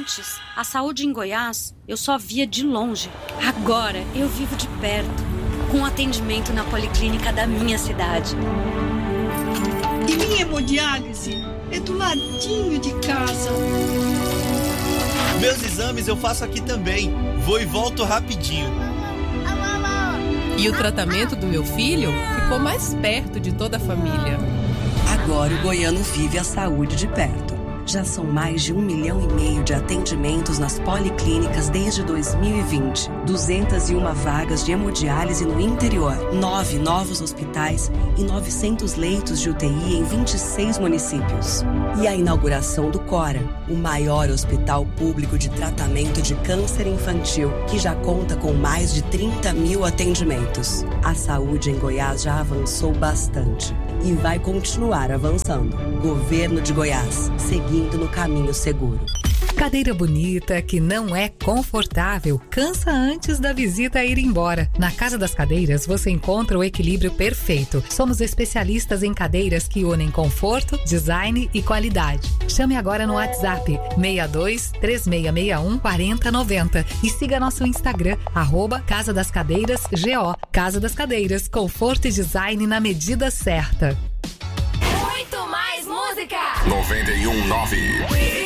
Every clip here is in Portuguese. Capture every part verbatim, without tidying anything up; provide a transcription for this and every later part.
Antes, a saúde em Goiás eu só via de longe. Agora eu vivo de perto, com atendimento na policlínica da minha cidade. E minha hemodiálise é do ladinho de casa. Meus exames eu faço aqui também. Vou e volto rapidinho. E o tratamento do meu filho ficou mais perto de toda a família. Agora o goiano vive a saúde de perto. Já são mais de um milhão e meio de atendimentos nas policlínicas desde dois mil e vinte. duzentas e uma vagas de hemodiálise no interior. Nove novos hospitais e novecentos leitos de U T I em vinte e seis municípios. E a inauguração do Cora, o maior hospital público de tratamento de câncer infantil, que já conta com mais de trinta mil atendimentos. A saúde em Goiás já avançou bastante e vai continuar avançando. Governo de Goiás, seguindo no caminho seguro. Cadeira bonita que não é confortável, cansa antes da visita ir embora. Na Casa das Cadeiras você encontra o equilíbrio perfeito. Somos especialistas em cadeiras que unem conforto, design e qualidade. Chame agora no WhatsApp seis dois três seis seis um quatro zero nove zero e siga nosso Instagram, arroba Casa das Cadeiras G O. Casa das Cadeiras, conforto e design na medida certa. Muito mais música! noventa e um ponto nove.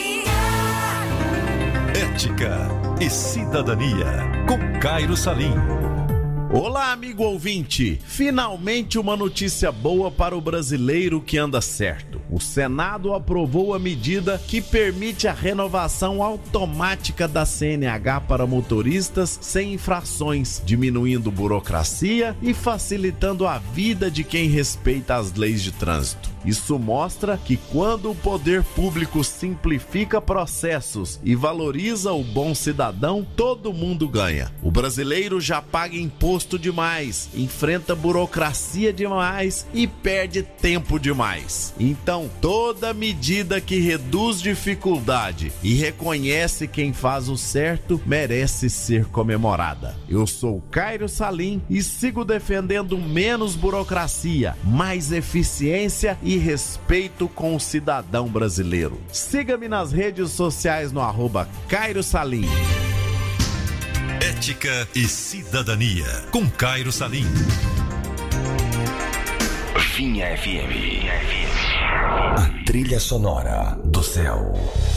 Ética e Cidadania, com Cairo Salim. Olá, amigo ouvinte! Finalmente uma notícia boa para o brasileiro que anda certo. O Senado aprovou a medida que permite a renovação automática da C N H para motoristas sem infrações, diminuindo burocracia e facilitando a vida de quem respeita as leis de trânsito. Isso mostra que quando o poder público simplifica processos e valoriza o bom cidadão, todo mundo ganha. O brasileiro já paga imposto demais, enfrenta burocracia demais e perde tempo demais. Então, toda medida que reduz dificuldade e reconhece quem faz o certo merece ser comemorada. Eu sou Cairo Salim e sigo defendendo menos burocracia, mais eficiência e respeito com o cidadão brasileiro. Siga-me nas redes sociais no arroba Cairo Salim. Ética e Cidadania, com Cairo Salim. Vinha F M. A trilha sonora do céu.